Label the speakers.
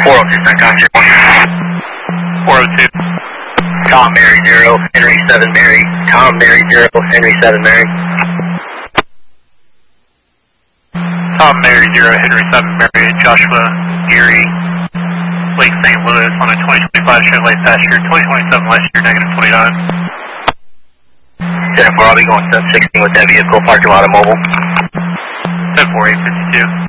Speaker 1: 402, contact 402. Tom Mary 0, Henry 7 Mary. Tom Mary 0, Henry 7 Mary.
Speaker 2: Tom Mary 0, Henry 7 Mary, Joshua Geary, Lake St. Louis on a 2025 Chevrolet passenger, 2027 last year, negative 29.
Speaker 1: Jennifer, I'll be going 716 with that vehicle, parking lot of mobile.
Speaker 2: 104852.